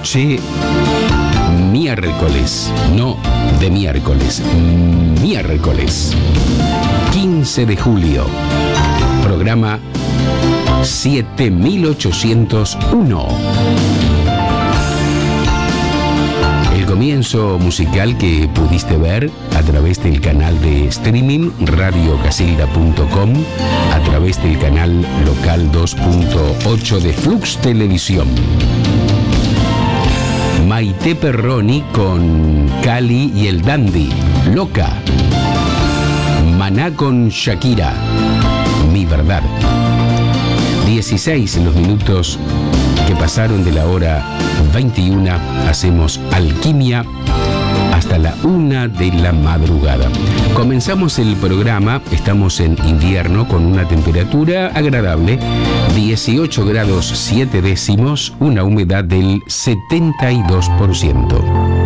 noche miércoles, no de miércoles, miércoles 15 de julio, programa 7801. El comienzo musical que pudiste ver a través del canal de streaming radiocasilda.com, a través del canal local 2.8 de Flux Televisión. Maite Perroni con Cali y el Dandy, Loca. Maná con Shakira, Mi Verdad. 16 los minutos que pasaron de la hora 21. Hacemos alquimia hasta la 1 de la madrugada. Comenzamos el programa, estamos en invierno con una temperatura agradable, 18 grados 7 décimos, una humedad del 72%.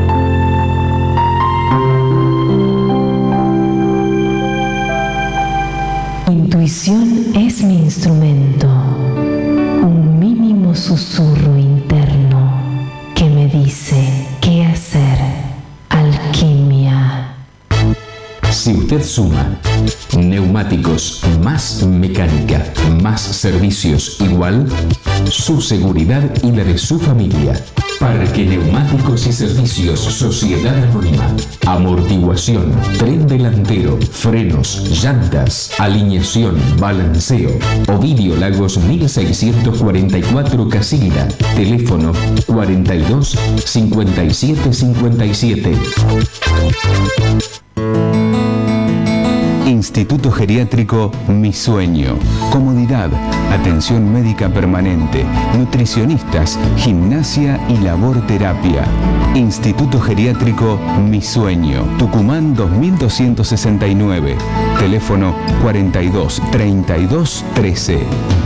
Intuición es mi instrumento, un mínimo susurro interno que me dice qué hacer. Alquimia. Si usted suma neumáticos más mecánica más servicios igual, su seguridad y la de su familia. Parque Neumáticos y Servicios Sociedad Anónima. Amortiguación, tren delantero, frenos, llantas, alineación, balanceo. Ovidio Lagos 1644 Casilda. Teléfono 42 57 57. Instituto Geriátrico Mi Sueño. Comodidad, atención médica permanente, nutricionistas, gimnasia y labor terapia. Instituto Geriátrico Mi Sueño. Tucumán 2269. Teléfono 42 32 13.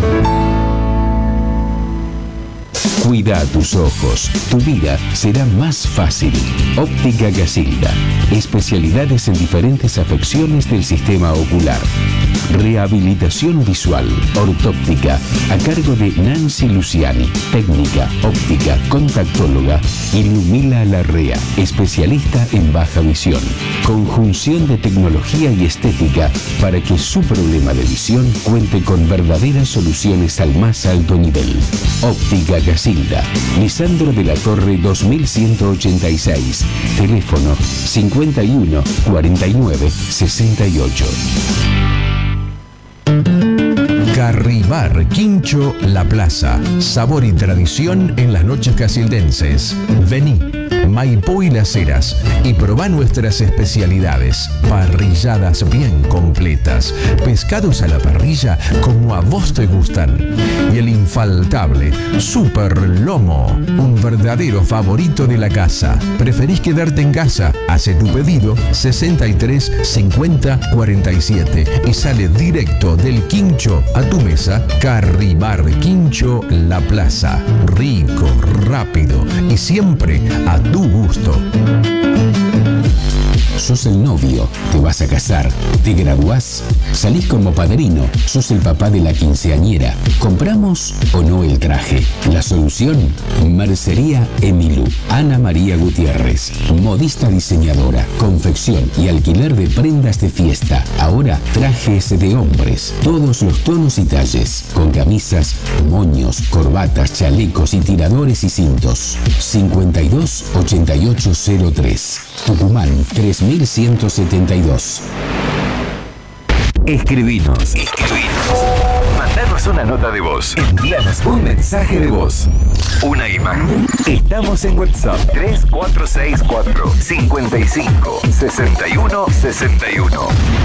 Cuida tus ojos, tu vida será más fácil. Óptica Casilda, especialidades en diferentes afecciones del sistema ocular. Rehabilitación visual, ortóptica, a cargo de Nancy Luciani. Técnica, óptica, contactóloga y Lumila Larrea, especialista en baja visión. Conjunción de tecnología y estética para que su problema de visión cuente con verdaderas soluciones al más alto nivel. Óptica Casilda, Lisandro de la Torre 2186. Teléfono 51 49 68. Carribar Quincho La Plaza. Sabor y tradición en las noches casildenses. Vení, Maipú y Las Heras, y probá nuestras especialidades. Parrilladas bien completas, pescados a la parrilla como a vos te gustan. Y el infaltable Super Lomo, un verdadero favorito de la casa. ¿Preferís quedarte en casa? Hace tu pedido 63 50 47 y sale directo del Quincho a tu mesa. Carribar Quincho La Plaza. Rico, rápido y siempre a tu gusto. ¿Sos el novio? ¿Te vas a casar? ¿Te graduás? ¿Salís como padrino? ¿Sos el papá de la quinceañera? ¿Compramos o no el traje? La solución, Mercería Emilú. Ana María Gutiérrez, modista diseñadora, confección y alquiler de prendas de fiesta. Ahora trajes de hombres, todos los tonos y talles, con camisas, moños, corbatas, chalecos y tiradores y cintos. 52 8803. Tucumán 3172. Escribinos. Mandanos una nota de voz. Envíanos un mensaje de voz. Una imagen. Estamos en WhatsApp 3464 55 61 61.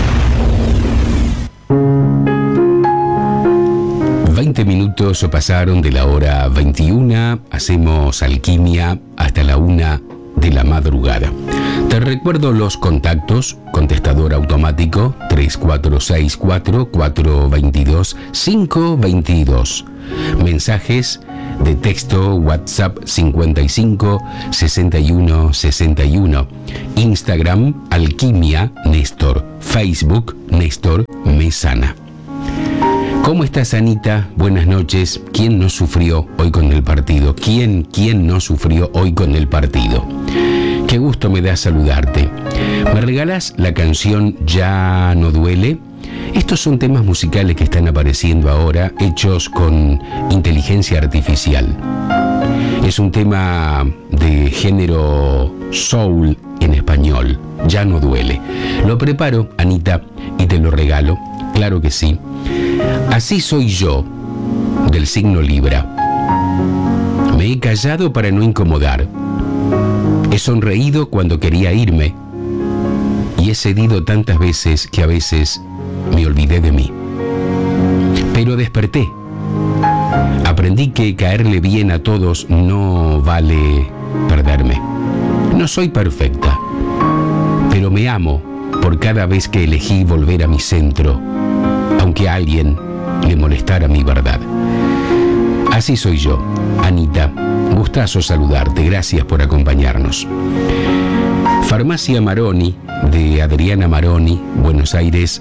20 minutos pasaron de la hora 21. Hacemos alquimia hasta la 1 de la madrugada. Te recuerdo los contactos: contestador automático 3464 422 522. Mensajes de texto WhatsApp 55 61 61. Instagram Alquimia Néstor. Facebook Néstor Mesana. ¿Cómo estás, Anita? Buenas noches. ¿Quién no sufrió hoy con el partido? ¿Quién no sufrió hoy con el partido? Qué gusto me da saludarte. ¿Me regalás la canción Ya no duele? Estos son temas musicales que están apareciendo ahora, hechos con inteligencia artificial. Es un tema de género soul en español. Ya no duele. Lo preparo, Anita, y te lo regalo. Claro que sí. Así soy yo, del signo Libra. Me he callado para no incomodar. He sonreído cuando quería irme. Y he cedido tantas veces que a veces me olvidé de mí. Pero desperté. Aprendí que caerle bien a todos no vale perderme. No soy perfecta, pero me amo por cada vez que elegí volver a mi centro, aunque a alguien le molestara mi verdad. Así soy yo, Anita. Gustazo saludarte. Gracias por acompañarnos. Farmacia Maroni, de Adriana Maroni, Buenos Aires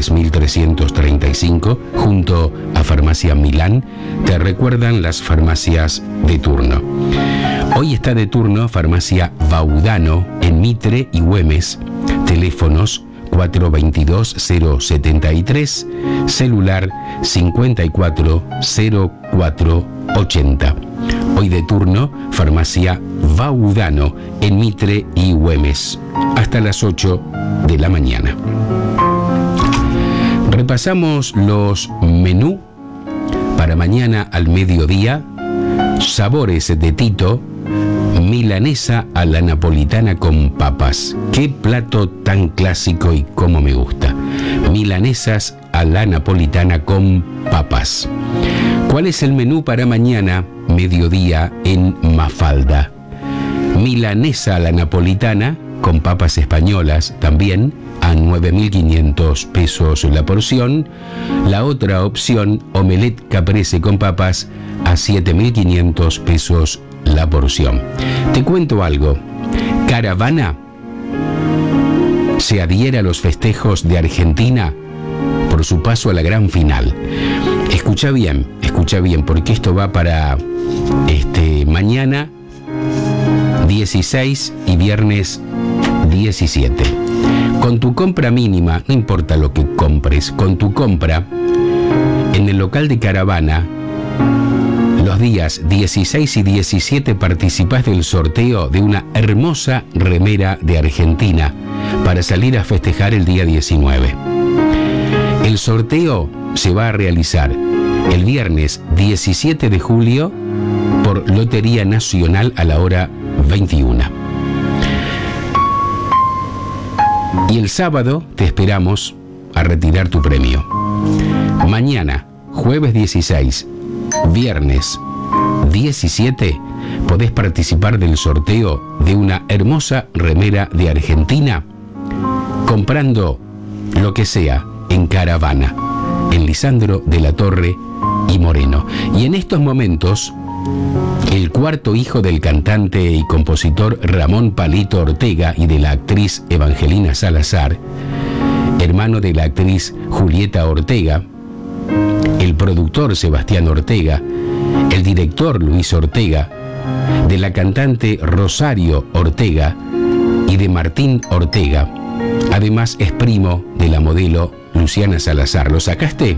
3335, junto a Farmacia Milán, te recuerdan las farmacias de turno. Hoy está de turno Farmacia Baudano en Mitre y Güemes. Teléfonos 422-073, celular 540480. Hoy de turno, Farmacia Baudano en Mitre y Güemes, hasta las 8 de la mañana. Repasamos los menú para mañana al mediodía. Sabores de Tito, milanesa a la napolitana con papas. Qué plato tan clásico y cómo me gusta. Milanesas a la napolitana con papas. ¿Cuál es el menú para mañana, mediodía, en Mafalda? Milanesa a la napolitana con papas españolas, también a 9.500 pesos la porción. La otra opción, omelette caprese con papas, a 7.500 pesos la porción. Te cuento algo. Caravana se adhiere a los festejos de Argentina por su paso a la gran final. Escucha bien, porque esto va para mañana 16 y viernes 17. Con tu compra mínima, no importa lo que compres, con tu compra en el local de Caravana, los días 16 y 17 participás del sorteo de una hermosa remera de Argentina para salir a festejar el día 19. El sorteo se va a realizar el viernes 17 de julio por Lotería Nacional a la hora 21. Y el sábado te esperamos a retirar tu premio. Mañana, jueves 16, viernes 17, podés participar del sorteo de una hermosa remera de Argentina comprando lo que sea en Caravana, en Lisandro de la Torre y Moreno. Y en estos momentos, el cuarto hijo del cantante y compositor Ramón Palito Ortega y de la actriz Evangelina Salazar, hermano de la actriz Julieta Ortega, el productor Sebastián Ortega, el director Luis Ortega, de la cantante Rosario Ortega y de Martín Ortega. Además es primo de la modelo Luciana Salazar. ¿Lo sacaste?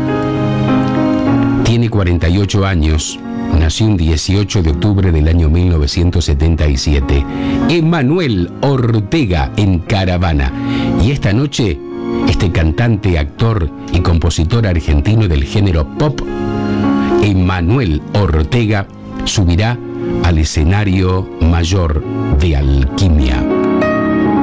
Tiene 48 años. Nació un 18 de octubre del año 1977. Emanuel Ortega en Caravana. Y esta noche, este cantante, actor y compositor argentino del género pop, Emanuel Ortega, subirá al escenario mayor de Alquimia.